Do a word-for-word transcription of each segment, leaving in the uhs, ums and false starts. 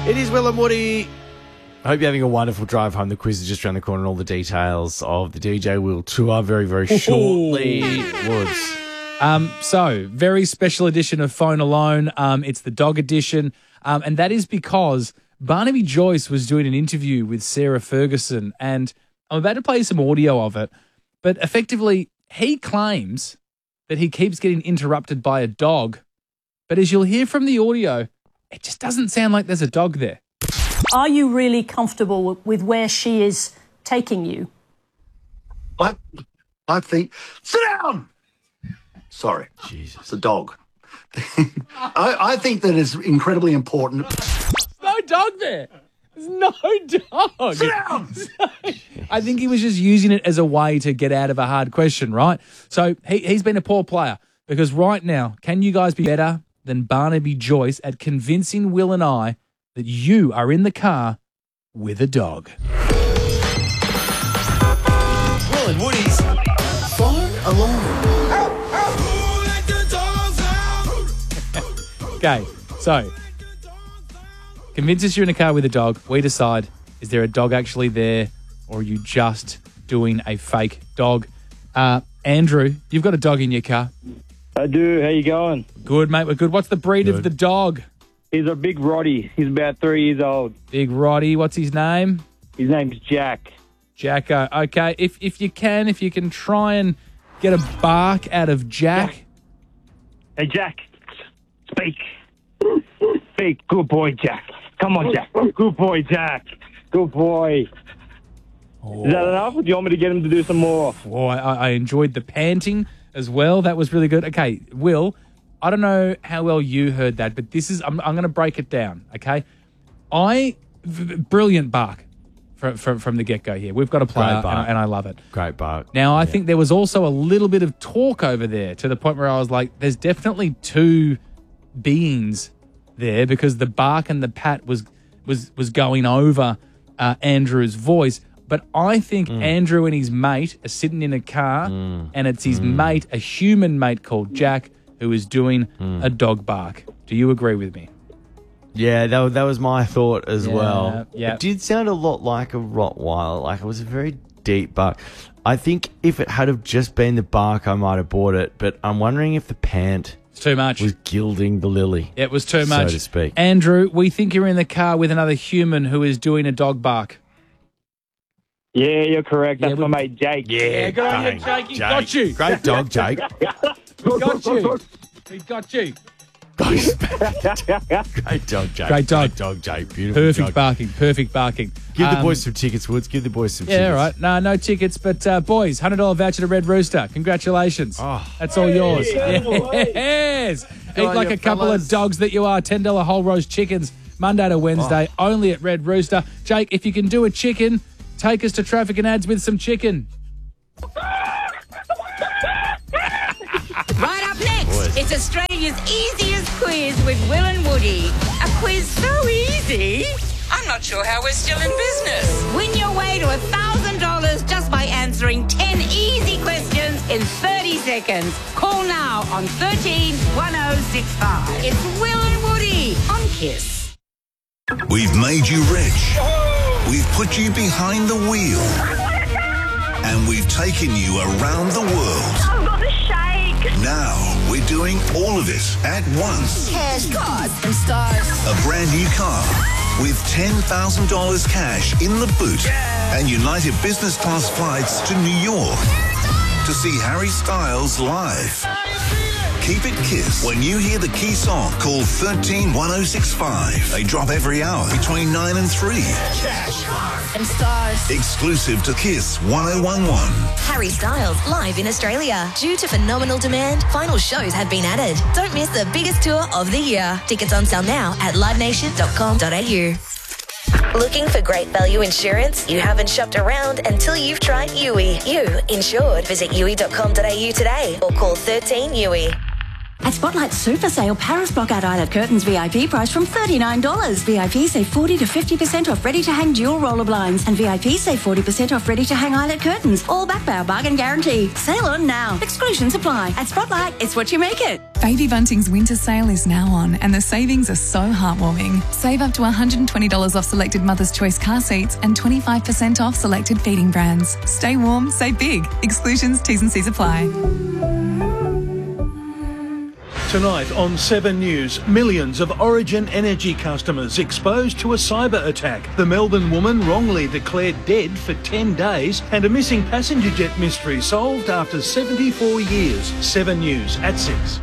It is Will and Woody. I hope you're having a wonderful drive home. The quiz is just around the corner and all the details of the D J Will tour very, very shortly. Woods. Um, so, very special edition of Phone Alone. Um, it's the dog edition. Um, and that is because Barnaby Joyce was doing an interview with Sarah Ferguson, and I'm about to play some audio of it. But effectively, he claims that he keeps getting interrupted by a dog. But as you'll hear from the audio, it just doesn't sound like there's a dog there. Are you really comfortable with where she is taking you? I, I think... Sit down! Sorry. Jesus. It's a dog. I, I think that it's incredibly important. There's no dog there. There's no dog. Sit down! I think he was just using it as a way to get out of a hard question, right? So he, he's been a poor player because right now, can you guys be better than Barnaby Joyce at convincing Will and I that you are in the car with a dog? Will and Woody's Phone Alone. Okay, so convince us you're in a car with a dog. We decide, is there a dog actually there or are you just doing a fake dog? Uh, Andrew, you've got a dog in your car. I do. How you going? Good, mate. We're good. What's the breed Good. of the dog? He's a big Roddy. He's about three years old. Big Roddy. What's his name? His name's Jack. Jacko. Okay, if if you can, if you can try and get a bark out of Jack. Hey, Jack. Speak. Speak. Good boy, Jack. Come on, Jack. Good boy, Jack. Good boy. Oh. Is that enough? Or do you want me to get him to do some more? Oh, I, I enjoyed the panting as well. That was really good. Okay, Will, I don't know how well you heard that, but this is, I'm, I'm going to break it down, okay? I, v- brilliant bark from, from, from the get-go here. We've got a player, and, I- and I love it. Great bark. Now, I Yeah. think there was also a little bit of talk over there to the point where I was like, there's definitely two beings there because the bark and the pat was was was going over uh, Andrew's voice. But I think Mm. Andrew and his mate are sitting in a car and it's his Mm. mate, a human mate called Jack, who is doing Mm. a dog bark. Do you agree with me? Yeah, that, wa- that was my thought as Yeah, well. yeah. It did sound a lot like a Rottweiler. Like, it was a very deep bark. I think if it had have just been the bark, I might have bought it. But I'm wondering if the pant It's too much. was gilding the lily. It was too much. So to speak. Andrew, we think you're in the car with another human who is doing a dog bark. Yeah, you're correct. That's Yeah, my we- mate, Jake. Yeah, good on you, bang. Jake. He got you. Great dog, Jake. He got you. He got you. Great dog, Jake. Great dog. Great dog, Jake. Beautiful Perfect dog. barking. Perfect barking. Give the Um, boys some tickets, Woods. Give the boys some Yeah, tickets. all right. No, no tickets, but uh, boys, one hundred dollars voucher to Red Rooster. Congratulations. Oh. That's all yours. Yes. Eat on like you, a couple fellas. of dogs that you are. ten dollars whole roast chickens, Monday to Wednesday, only at Red Rooster. Jake, if you can do a chicken, take us to traffic and ads with some chicken. Right up next, it's Australia's easiest quiz with Will and Woody. A quiz so easy, I'm not sure how we're still in business. Win your way to one thousand dollars just by answering ten easy questions in thirty seconds. Call now on thirteen one oh six five. It's Will and Woody on Kiss. We've made you rich. We've put you behind the wheel. And we've taken you around the world. I've got the shake. Now we're doing all of it at once. Cash, cars, and stars. A brand new car with ten thousand dollars cash in the boot and United Business Class flights to New York to see Harry Styles live. Keep it Kiss. When you hear the key song, call thirteen one oh six five. They drop every hour between nine and three. Cash, cars, and stars. Exclusive to Kiss one oh one one. Harry Styles live in Australia. Due to phenomenal demand, final shows have been added. Don't miss the biggest tour of the year. Tickets on sale now at live nation dot com dot a u. Looking for great value insurance? You haven't shopped around until you've tried U I. You insured. Visit U I dot com dot a u today or call thirteen U I. At Spotlight Super Sale, Paris Blockout Eyelet Curtains V I P price from thirty-nine dollars. V I P save forty to fifty percent off ready-to-hang dual roller blinds. And V I P save forty percent off ready-to-hang eyelet curtains. All backed by our bargain guarantee. Sale on now. Exclusions apply. At Spotlight, it's what you make it. Baby Bunting's winter sale is now on and the savings are so heartwarming. Save up to one hundred twenty dollars off selected Mother's Choice car seats and twenty-five percent off selected feeding brands. Stay warm, save big. Exclusions, T's and C's apply. Tonight on Seven News, millions of Origin Energy customers exposed to a cyber attack. The Melbourne woman wrongly declared dead for ten days and a missing passenger jet mystery solved after seventy-four years. Seven News at six.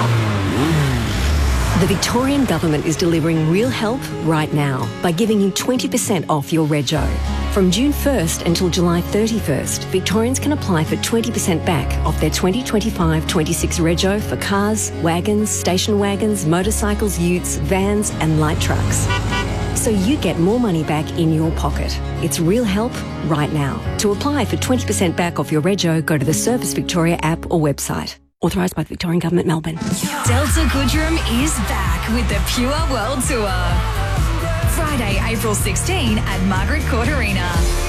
The Victorian Government is delivering real help right now by giving you twenty percent off your rego. From June first until July thirty-first, Victorians can apply for twenty percent back off their twenty twenty-five twenty-six rego for cars, wagons, station wagons, motorcycles, utes, vans and light trucks. So you get more money back in your pocket. It's real help right now. To apply for twenty percent back off your rego, go to the Service Victoria app or website. Authorised by the Victorian Government, Melbourne. Delta Goodrem is back with the Pure World Tour. Friday, April sixteenth at Margaret Court Arena.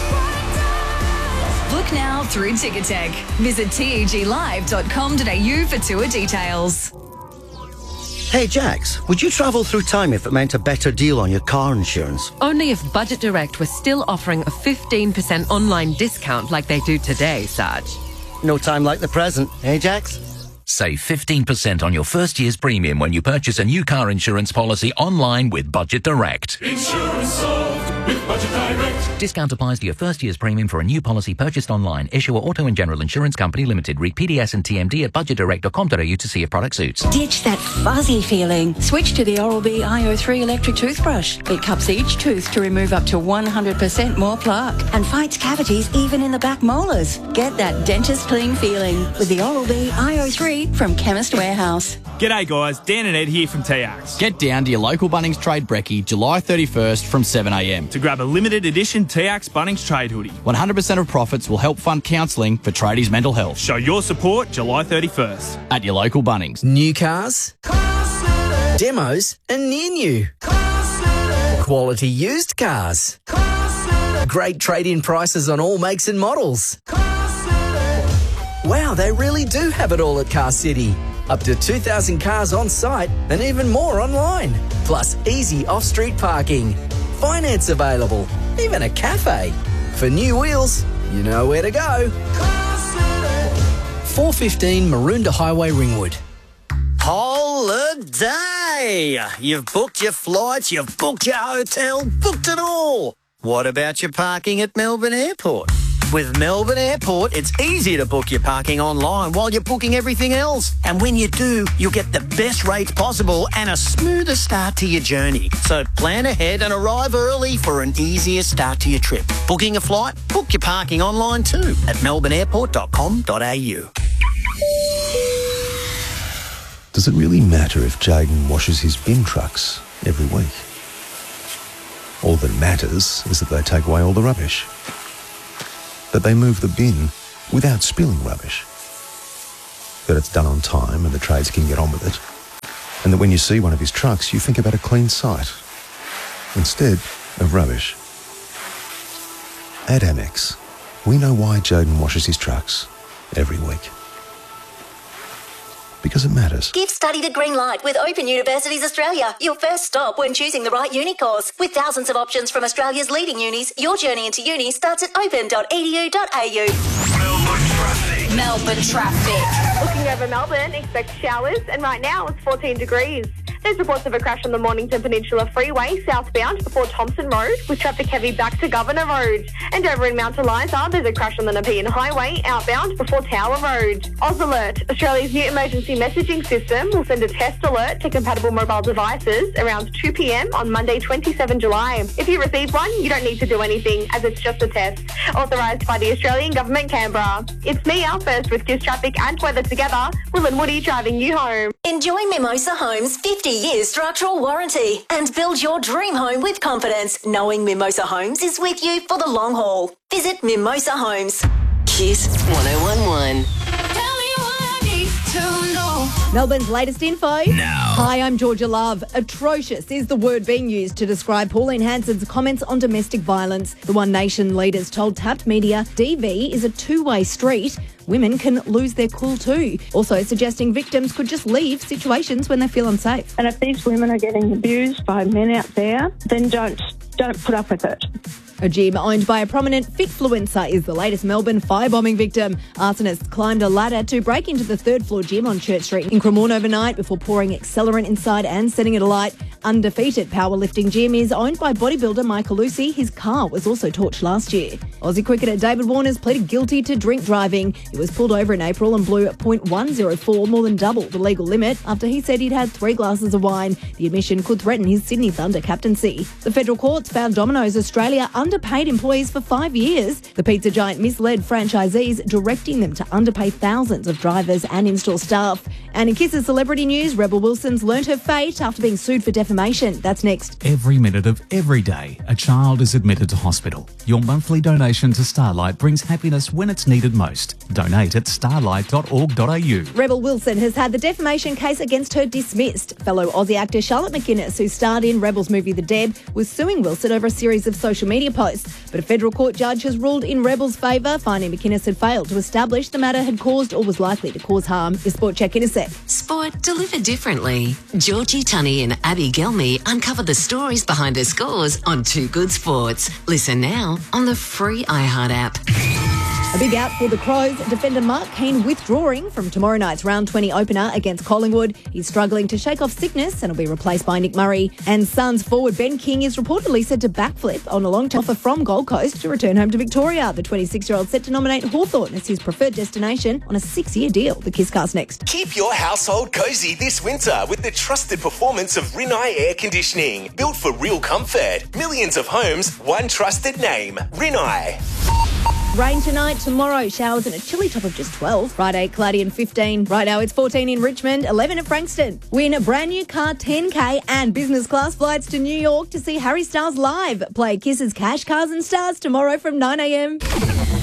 Book now through Ticketek. Visit teg live dot com dot a u for tour details. Hey Jax, would you travel through time if it meant a better deal on your car insurance? Only if Budget Direct was still offering a fifteen percent online discount like they do today, Saj. No time like the present, eh Jax? Save fifteen percent on your first year's premium when you purchase a new car insurance policy online with Budget Direct. Insurance solved with Budget Direct. Discount applies to your first year's premium for a new policy purchased online. Issuer Auto and General Insurance Company Limited. Read P D S and T M D at budget direct dot com dot a u to see if product suits. Ditch that fuzzy feeling. Switch to the Oral-B I O three electric toothbrush. It cups each tooth to remove up to one hundred percent more plaque and fights cavities even in the back molars. Get that dentist clean feeling with the Oral-B I O three from Chemist Warehouse. G'day guys, Dan and Ed here from T Axe. Get down to your local Bunnings Trade Brekkie July thirty-first from seven a m to grab a limited edition T Axe Bunnings Trade hoodie. one hundred percent of profits will help fund counselling for tradies' mental health. Show your support July thirty-first. At your local Bunnings. New cars, demos and near new. Quality used cars. Great trade-in prices on all makes and models. Wow, they really do have it all at Car City. Up to two thousand cars on site and even more online. Plus easy off-street parking. Finance available. Even a cafe. For new wheels, you know where to go. four fifteen Maroondah Highway, Ringwood. Holiday! You've booked your flights, you've booked your hotel, booked it all. What about your parking at Melbourne Airport? With Melbourne Airport, it's easy to book your parking online while you're booking everything else. And when you do, you'll get the best rates possible and a smoother start to your journey. So plan ahead and arrive early for an easier start to your trip. Booking a flight? Book your parking online too at melbourne airport dot com dot a u. Does it really matter if Jaden washes his bin trucks every week? All that matters is that they take away all the rubbish. That they move the bin without spilling rubbish. That it's done on time and the trades can get on with it. And that when you see one of his trucks, you think about a clean site instead of rubbish. At Amex, we know why Jaden washes his trucks every week. Because it matters. Give study the green light with Open Universities Australia, your first stop when choosing the right uni course. With thousands of options from Australia's leading unis, your journey into uni starts at open dot e d u dot a u. Melbourne traffic. Melbourne traffic. Looking over Melbourne, expect showers, and right now it's fourteen degrees. There's reports of a crash on the Mornington Peninsula Freeway, southbound before Thompson Road, with traffic heavy back to Governor Road. And over in Mount Eliza, there's a crash on the Nepean Highway, outbound before Tower Road. Oz Alert, Australia's new emergency messaging system, will send a test alert to compatible mobile devices around two p m on Monday, the twenty-seventh of July. If you receive one, you don't need to do anything, as it's just a test. Authorised by the Australian Government, Canberra. It's me, Al First, with Gives Traffic and Weather together. Will and Woody driving you home. Enjoy Mimosa Homes' fifty years structural warranty and build your dream home with confidence, knowing Mimosa Homes is with you for the long haul. Visit Mimosa Homes. Kiss one oh one one. Tell me what I need to know. Melbourne's latest info. Now. Hi, I'm Georgia Love. Atrocious is the word being used to describe Pauline Hanson's comments on domestic violence. The One Nation leaders told Tapped Media D V is a two-way street. Women can lose their cool too. Also suggesting victims could just leave situations when they feel unsafe. And if these women are getting abused by men out there, then don't don't put up with it. A gym owned by a prominent Fitfluencer is the latest Melbourne firebombing victim. Arsonists climbed a ladder to break into the third floor gym on Church Street in Cremorne overnight before pouring accelerant inside and setting it alight. Undefeated powerlifting gym is owned by bodybuilder Michael Lucy. His car was also torched last year. Aussie cricketer David Warner's pleaded guilty to drink driving. He was pulled over in April and blew point one oh four, more than double the legal limit, after he said he'd had three glasses of wine. The admission could threaten his Sydney Thunder captaincy. The federal courts found Domino's Australia underpaid employees for five years. The pizza giant misled franchisees, directing them to underpay thousands of drivers and in-store staff. And in Kiss's celebrity news, Rebel Wilson's learnt her fate after being sued for defamation. That's next. Every minute of every day, a child is admitted to hospital. Your monthly donation to Starlight brings happiness when it's needed most. Donate at starlight dot org dot a u. Rebel Wilson has had the defamation case against her dismissed. Fellow Aussie actor Charlotte McGuinness, who starred in Rebel's movie The Deb, was suing Wilson over a series of social media posts. But a federal court judge has ruled in Rebel's favour, finding McInnes had failed to establish the matter had caused or was likely to cause harm. Your Sport Check in a sec. Sport delivered differently. Georgie Tunney and Abby Gelmy uncover the stories behind the scores on Two Good Sports. Listen now on the free iHeart app. A big out for the Crows. Defender Mark Keane withdrawing from tomorrow night's round twenty opener against Collingwood. He's struggling to shake off sickness and will be replaced by Nick Murray. And Suns forward Ben King is reportedly set to backflip on a long-term offer from Gold Coast to return home to Victoria. The twenty-six-year-old set to nominate Hawthorn as his preferred destination on a six-year deal. The Kisscast next. Keep your household cosy this winter with the trusted performance of Rinnai Air Conditioning. Built for real comfort. Millions of homes, one trusted name. Rinnai. Rain tonight, tomorrow showers and a chilly top of just twelve. Friday, cloudy and fifteen. Right now it's fourteen in Richmond, eleven at Frankston. Win a brand new car, ten K and business class flights to New York to see Harry Styles live. Play Kiss's Cash, Cars and Stars tomorrow from nine a m.